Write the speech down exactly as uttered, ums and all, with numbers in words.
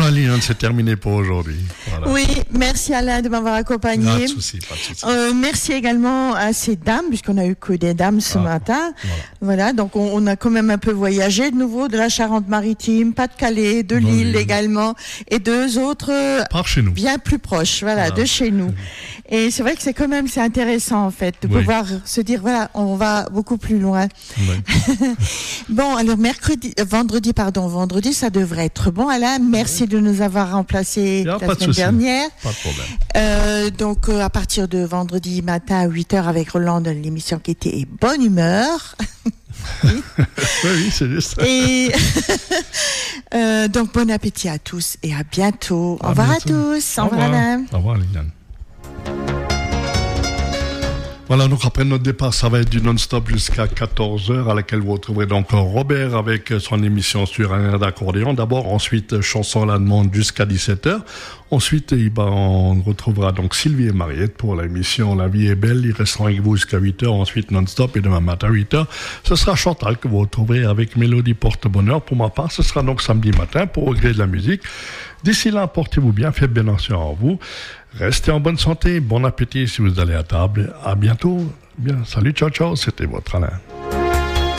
Liliane, c'est terminé pour aujourd'hui. Voilà. Oui, merci Alain de m'avoir accompagné. Pas de souci, pas de souci. Euh, merci également à ces dames, puisqu'on a eu que des dames ce ah, matin. Voilà, voilà donc on, on a quand même un peu voyagé de nouveau de la Charente-Maritime, Pas-de-Calais, de Lille oui. également, et deux autres par chez nous. Bien plus proches, voilà, voilà. de chez nous. Et c'est vrai que c'est quand même c'est intéressant en fait de oui. pouvoir se dire voilà, on va beaucoup plus loin. Oui. Bon, alors mercredi, euh, vendredi, pardon, vendredi, ça devrait être bon. Alain, merci oui. de nous avoir remplacés la semaine souci. dernière. Pas de problème. Euh, donc euh, à partir de vendredi matin à huit heures avec Roland, l'émission qui était Bonne Humeur. oui. oui, c'est juste. Et euh, donc bon appétit à tous et à bientôt. À Au revoir bientôt. à tous. Au revoir, revoir Alain. Au revoir, Liliane. Voilà, donc après notre départ, ça va être du non-stop jusqu'à quatorze heures, à laquelle vous retrouverez donc Robert avec son émission sur un air d'accordéon. D'abord, ensuite, chanson à la demande jusqu'à dix-sept heures. Ensuite, eh ben, on retrouvera donc Sylvie et Mariette pour l'émission La vie est belle. Ils resteront avec vous jusqu'à huit heures. Ensuite, non-stop et demain matin à huit heures. Ce sera Chantal que vous retrouverez avec Mélodie Porte-Bonheur. Pour ma part, ce sera donc samedi matin pour Au gré de la musique. D'ici là, portez-vous bien, faites bien attention à vous. Restez en bonne santé, bon appétit si vous allez à table. À bientôt. Bien, salut, ciao, ciao. C'était votre Alain.